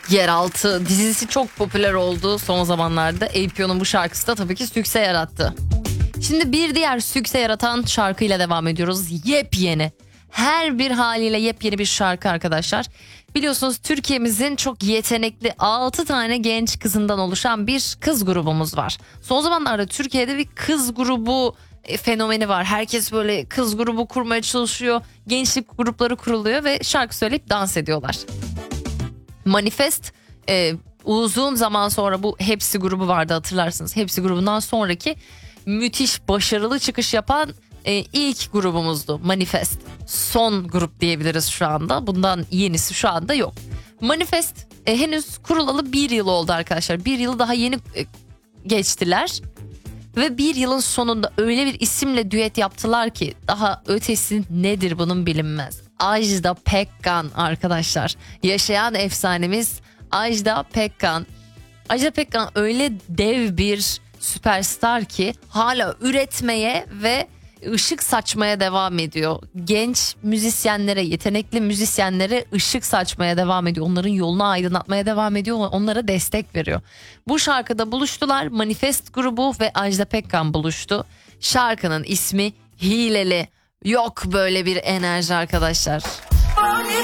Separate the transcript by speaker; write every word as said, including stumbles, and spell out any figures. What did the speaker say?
Speaker 1: Yeraltı dizisi çok popüler oldu son zamanlarda. A P O'nun bu şarkısı da tabii ki sükse yarattı. Şimdi bir diğer sükse yaratan şarkıyla devam ediyoruz. Yepyeni. Her bir haliyle yepyeni bir şarkı arkadaşlar. Biliyorsunuz Türkiye'mizin çok yetenekli altı tane genç kızından oluşan bir kız grubumuz var. Son zamanlarda Türkiye'de bir kız grubu fenomeni var. Herkes böyle kız grubu kurmaya çalışıyor. Gençlik grupları kuruluyor ve şarkı söyleyip dans ediyorlar. Manifest e, uzun zaman sonra bu Hepsi grubu vardı, hatırlarsınız. Hepsi grubundan sonraki müthiş başarılı çıkış yapan e, ilk grubumuzdu Manifest. Son grup diyebiliriz şu anda. Bundan yenisi şu anda yok. Manifest e, henüz kurulalı bir yıl oldu arkadaşlar. Bir yılı daha yeni e, geçtiler. Ve bir yılın sonunda öyle bir isimle düet yaptılar ki daha ötesi nedir bunun bilinmez. Ajda Pekkan arkadaşlar. Yaşayan efsanemiz Ajda Pekkan. Ajda Pekkan öyle dev bir süperstar ki hala üretmeye ve ışık saçmaya devam ediyor. Genç müzisyenlere, yetenekli müzisyenlere ışık saçmaya devam ediyor. Onların yolunu aydınlatmaya devam ediyor. Onlara destek veriyor. Bu şarkıda buluştular. Manifest grubu ve Ajda Pekkan buluştu. Şarkının ismi Hileli. Yok böyle bir enerji arkadaşlar.